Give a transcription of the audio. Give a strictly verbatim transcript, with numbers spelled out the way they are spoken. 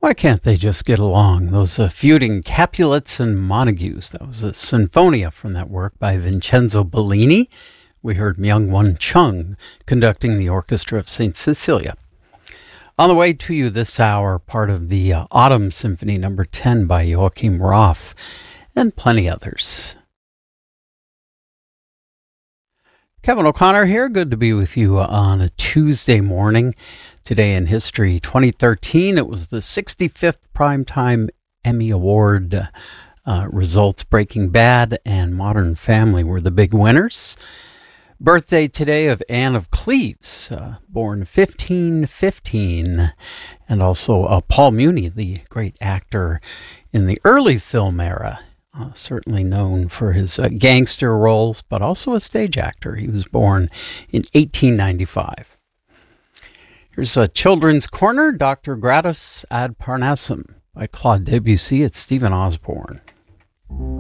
Why can't they just get along? Those uh, feuding Capulets and Montagues. That was a Sinfonia from that work by Vincenzo Bellini. We heard Myung-Won Chung conducting the Orchestra of Saint Cecilia. On the way to you this hour, part of the uh, Autumn Symphony number ten by Joachim Roth, and plenty others. Kevin O'Connor here. Good to be with you on a Tuesday morning. Today in history, twenty thirteen, it was the sixty-fifth Primetime Emmy Award uh, results. Breaking Bad and Modern Family were the big winners. Birthday today of Anne of Cleves, uh, born fifteen fifteen, and also uh, Paul Muni, the great actor in the early film era. Uh, certainly known for his uh, gangster roles, but also a stage actor. He was born in eighteen ninety-five. Here's a Children's Corner, Doctor Gratis ad Parnassum by Claude Debussy at Stephen Osborne.